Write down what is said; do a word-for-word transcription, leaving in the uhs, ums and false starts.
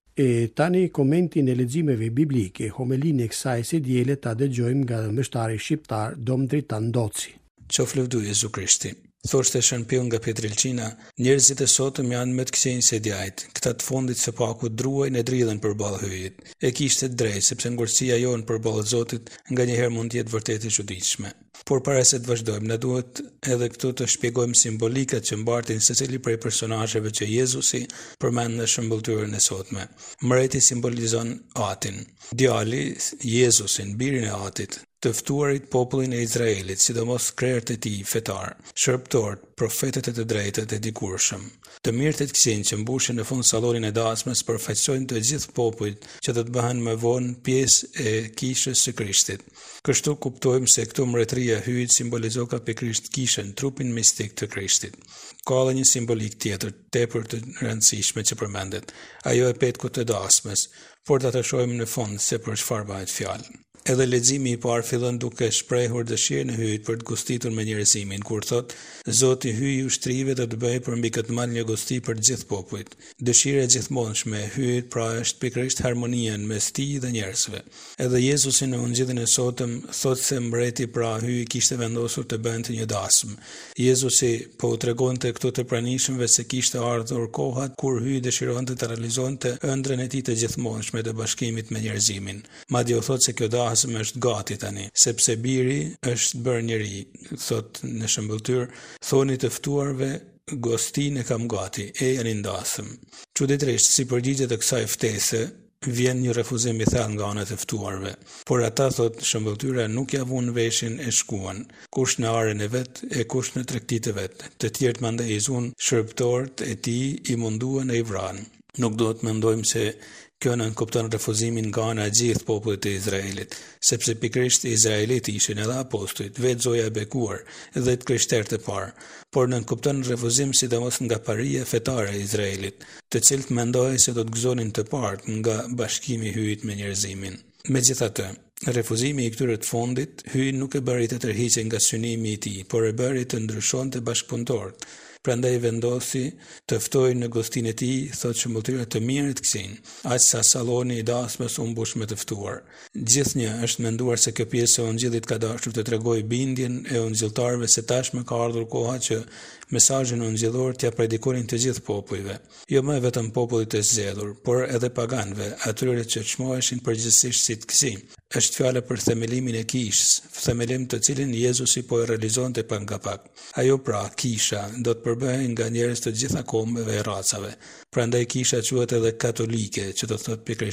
E tani komentin e leximeve biblike, homelinë e kësaj së diele ta dëgjojmë nga mbështari shqiptar Dom Dritan Doci. Qof lëvdu Jezu Krishti. Thoshte Shën Piu nga Petrilqina, njerëzit e sotëm janë më të këqenj se djajt, këta të fundit së paku druajnë e dridhen përballë hyjit. E kishte drejt, sepse ngurësia jonë përballë Zotit nganjëherë mund të jetë vërtet e çuditshme. Por para se të vazhdojmë, na duhet edhe këtu të shpjegojmë simbolikat që mbartin secili prej personazheve që Jezusi përmend në shëmbulltyrën e sotme. Mreti simbolizon Atin, djali Jezusin, birin e Atit, të ftuarit popullin e Izraelit, sidomos krerët e tij fetar, shërbëtorët, profetët e të drejtët e dikurshëm. Të mirët e të këqenj që mbushin në fund sallonin e dasmës përfaqësojnë të gjithë popujt që do të bëhen më vonë pjesë e kishës së Krishtit. Kështu kuptojmë se këtu mbretëria e hyjit simbolizon pikërisht kishën, trupin mistik të Krishtit. Ka edhe një simbolik tjetër, tepër të rëndësishme që përmendet, ajo e petkut të dasmës, por ta të shohim në fund se për çfarë bëhet fjalë. Edhe leximi i parë fillon duke shprehur dëshirën e hyjit për të gostitur me njerëzimin, kur thot: Zoti hyj ushtrive do të bëjë për mbi këtë mal një gosti për të gjithë popujt. Dëshira e gjithmonshme e hyjit pra është pikërisht harmonia mes tij dhe njerëzve. Edhe Jezusi në Ungjillin e sotëm thot se mbreti pra hyj kishte vendosur të bënte një dasmë. Jezusi po u tregonte këtu të pranishmëve se kishte ardhur koha kur hyj dëshironte të realizonte ëndrrën e tij të gjithmonshme të bashkimit me njerëzimin. Madje u thot se kjo dasëm është gati tani, sepse biri është bërë njeri, thot në shëmbulltyr, thoni të ftuarve, gostin e kam gati, e janë ndasëm. Çuditërisht, si përgjigje të kësaj ftese, vjen një refuzim i thellë nga ana e ftuarve. Por ata, thot shëmbulltyra, nuk ja vunë veshin e shkuan, kush në arën e vet, e kush në tregtitë e vet. Të tjerët mandej i zun shërbëtorët e tij i munduan e i vranë. Nuk do të mendojmë se kjo nën kupton refuzimin nga ana e gjithë popullit të Izraelit, sepse pikërisht Izraelit ishin edhe apostujt, vetë Zoja e bekuar dhe të krishterët e parë, por nën kupton refuzim sidomos nga paria fetare e Izraelit, të cilët mendohej se do të gëzonin të parë nga bashkimi i hyjit me njerëzimin. Megjithatë, refuzimi i këtyre të fundit, hyj nuk e bëri të tërhiqej nga synimi i tij, por e bëri të ndryshonte bashkëpunëtorët. Prandaj vendosi të ftojë në gostinë e tij, thotë shëmbulltyra të mirë të kësin, aq sa salloni i dasmës u mbush me të ftuar. Gjithnjë është menduar se kjo pjesë e Ungjillit ka dashur të tregojë bindjen e ungjilltarëve se tashmë ka ardhur koha që mesazhin ungjillor t'ia predikonin të gjithë popujve, jo më vetëm popullit të zgjedhur, por edhe paganëve, atyre që çmoheshin përgjithsisht si të kësi. Është fjala për themelimin e kishës, themelim të cilin Jezusi po e realizonte pak nga pak. Ajo pra, kisha, do të përbëhej nga njerëz të gjitha kombeve e racave. Prandaj kisha quhet edhe katolike, që do të thotë pikërisht